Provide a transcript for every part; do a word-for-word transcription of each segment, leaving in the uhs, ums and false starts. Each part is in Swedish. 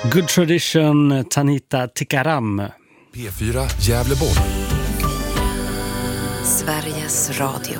Good Tradition, Tanita Tikaram. P fyra Gävleborg. Sveriges Radio.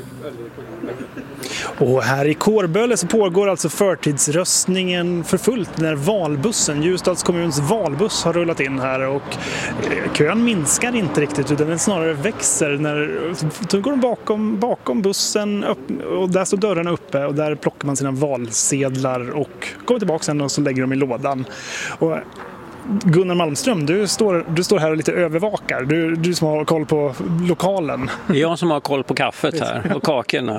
Och här i Kårböle så pågår alltså förtidsröstningen för fullt när valbussen, Ljusdals kommuns valbuss, har rullat in här, och kön minskar inte riktigt utan den snarare växer. När då går de bakom, bakom bussen upp, och där står dörrarna uppe och där plockar man sina valsedlar och kommer tillbaka sen och så lägger de i lådan. Och Gunnar Malmström, du står, du står här och lite övervakar. Du, du som har koll på lokalen. Det är jag som har koll på kaffet här och kakorna.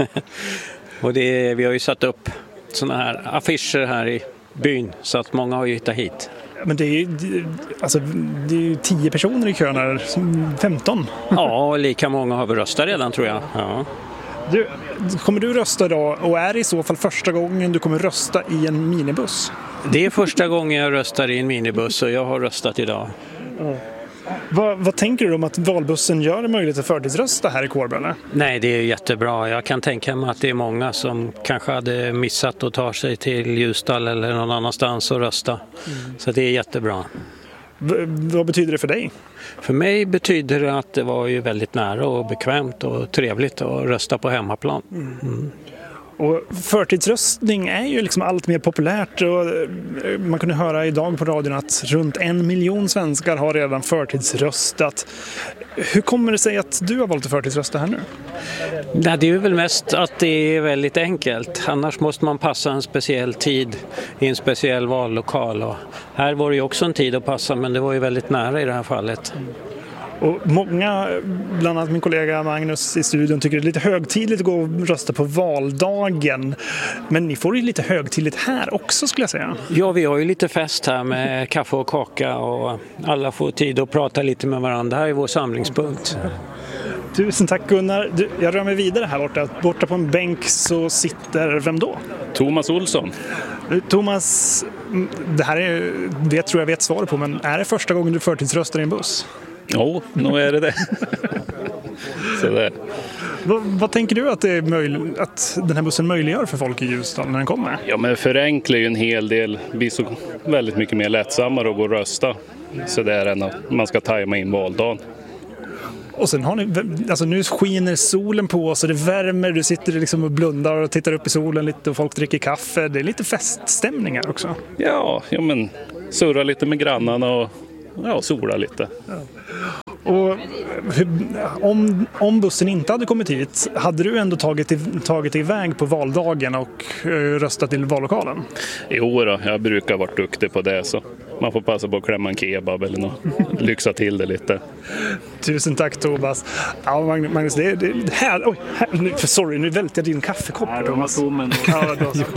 Och det är, vi har ju satt upp såna här affischer här i byn så att många har ju hittat hit. Men det är ju alltså, det är ju tio personer i kön här, femton. Ja, lika många har vi röstat redan tror jag. Ja. Du, kommer du rösta idag, och är det i så fall första gången du kommer rösta i en minibuss? Det är första gången jag röstar i en minibuss och jag har röstat idag. Ja. Vad, vad tänker du om att valbussen gör det möjligt att förtidsrösta här i Kårböle? Nej, det är jättebra. Jag kan tänka mig att det är många som kanske hade missat att ta sig till Ljusdal eller någon annanstans och rösta. Mm. Så det är jättebra. V- vad betyder det för dig? För mig betyder det att det var ju väldigt nära och bekvämt och trevligt att rösta på hemmaplan. Mm. Mm. Och förtidsröstning är ju liksom allt mer populärt, och man kunde höra idag på radion att runt en miljon svenskar har redan förtidsröstat. Hur kommer det sig att du har valt att förtidsrösta här nu? Nej, det är väl mest att det är väldigt enkelt. Annars måste man passa en speciell tid i en speciell vallokal. Och här var det ju också en tid att passa, men det var ju väldigt nära i det här fallet. Och många, bland annat min kollega Magnus i studion, tycker det är lite högtidligt att gå och rösta på valdagen. Men ni får ju lite högtidligt här också, skulle jag säga. Ja, vi har ju lite fest här med kaffe och kaka och alla får tid att prata lite med varandra. Det här är vår samlingspunkt. Tusen tack Gunnar. Du, jag rör mig vidare här borta. Borta på en bänk så sitter, vem då? Thomas Olsson. Thomas, det här är, vet, tror jag vet svar på, men är det första gången du förtidsröstar i en buss? Jo, nog är det det. Så där. Vad, vad tänker du att, det är möjligt, att den här bussen möjliggör för folk i Ljusdal när den kommer? Ja, men förenklar ju en hel del. Det blir så väldigt mycket mer lättsammare att gå och rösta. Så där än att man ska tajma in valdagen. Och sen har ni, alltså nu skiner solen på oss och det värmer, du sitter liksom och blundar och tittar upp i solen lite och folk dricker kaffe. Det är lite feststämningar också. Ja, ja men surra lite med grannarna och ja, sola lite. Ja. Och hur, om, om bussen inte hade kommit hit, hade du ändå tagit, tagit iväg på valdagen och röstat till vallokalen? Jo då, jag brukar vara duktig på det, så man får passa på att klämma en kebab eller något. Lyxa till det lite. Tusen tack Thomas. Ja, Magnus, det är det här. Oj, här, nu, sorry, nu välter jag din kaffekopp. Nej, de var tommen. Ja, det var så.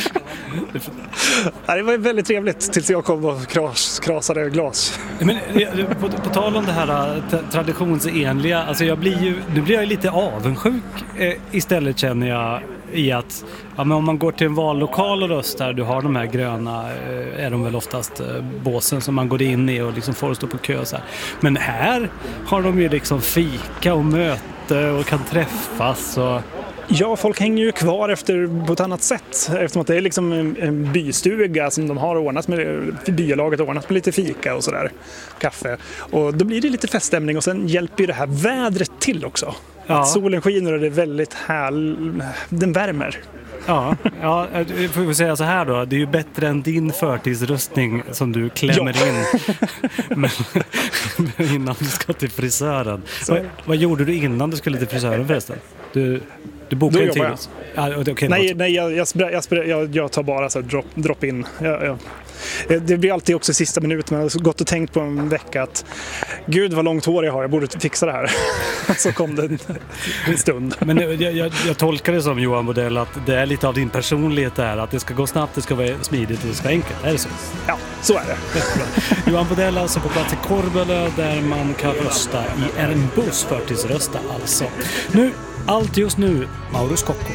Det var väldigt trevligt tills jag kom och kras, krasade glas. Men på, på tal om det här t- traditionsenliga, alltså jag blir ju, nu blir jag lite avundsjuk eh, istället känner jag i att ja, men om man går till en vallokal och röstar, du har de här gröna, eh, är de väl oftast eh, båsen som man går in i och liksom får stå på kö så här. Men här har de ju liksom fika och möte och kan träffas och... Ja, folk hänger ju kvar efter på ett annat sätt. Eftersom att det är liksom en, en bystuga som de har ordnat med, byalaget ordnat med lite fika och sådär, kaffe. Och då blir det lite feststämning och sen hjälper ju det här vädret till också. Ja. Att solen skiner och det är väldigt härligt, den värmer. Ja, ja, får vi säga så här då. Det är ju bättre än din förtidsröstning som du klämmer ja. in men, men innan du ska till frisören. Vad, vad gjorde du innan du skulle till frisören förresten? Du, du bokade en tid? Ja, okay, nej, nej jag, jag, jag, jag, jag tar bara så här drop, drop in. Jag, jag. Det blir alltid också sista minuten. Men jag har gått och tänkt på en vecka att gud vad långt hår jag har, jag borde fixa det här. Så kom det en, en stund. Men jag, jag, jag tolkar det som Johan Bodell att det är lite av din personlighet där, att det ska gå snabbt, det ska vara smidigt och det ska vara enkelt. Är det så? Ja, så är det. Johan Bodell alltså på plats i Kårböle där man kan rösta i en buss, förtidsrösta alltså. Nu, allt just nu, Mauro Scocco.